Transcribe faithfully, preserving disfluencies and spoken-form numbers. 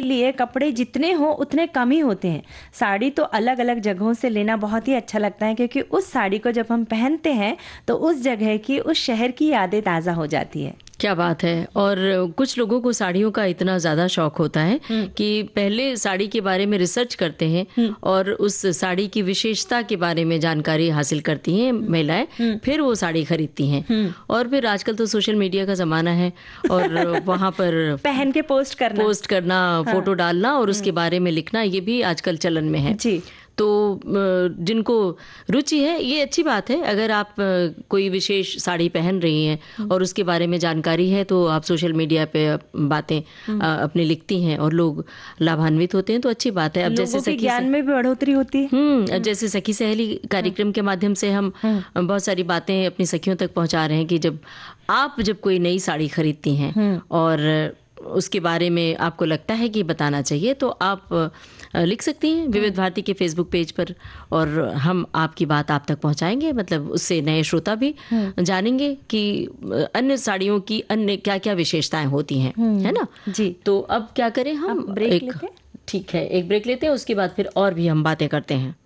लिए कपड़े जितने हो उतने कम ही होते हैं। साड़ी तो अलग अलग जगहों से लेना बहुत ही अच्छा लगता है, क्योंकि उस साड़ी को जब हम पहनते हैं तो उस जगह की, उस शहर की यादें ताज़ा हो जाती है। क्या बात है। और कुछ लोगों को साड़ियों का इतना ज़्यादा शौक होता है कि पहले साड़ी के बारे में रिसर्च करते हैं और उस साड़ी की विशेषता के बारे में जानकारी हासिल करती हैं महिलाएं, फिर वो साड़ी खरीदती हैं। और फिर आजकल तो सोशल मीडिया का ज़माना है और वहाँ पर पहन के पोस्ट करना पोस्ट करना हाँ। फोटो डालना और उसके बारे में लिखना, ये भी आजकल चलन में है जी। तो जिनको रुचि है, ये अच्छी बात है। अगर आप कोई विशेष साड़ी पहन रही हैं और उसके बारे में जानकारी है तो आप सोशल मीडिया पे बातें अपनी लिखती हैं और लोग लाभान्वित होते हैं, तो अच्छी बात है। अब जैसे सखी ज्ञान में भी बढ़ोतरी होती है। हम्म अब जैसे सखी सहेली कार्यक्रम के माध्यम से हम बहुत सारी बातें अपनी सखियों तक पहुंचा रहे हैं कि जब आप जब कोई नई साड़ी खरीदती हैं और उसके बारे में आपको लगता है कि बताना चाहिए, तो आप लिख सकती हैं विविध भारती के फेसबुक पेज पर और हम आपकी बात आप तक पहुंचाएंगे। मतलब उससे नए श्रोता भी जानेंगे कि अन्य साड़ियों की अन्य क्या क्या विशेषताएं होती हैं, है ना जी। तो अब क्या करें, हम ब्रेक एक लेते हैं। ठीक है, एक ब्रेक लेते हैं, उसके बाद फिर और भी हम बातें करते हैं।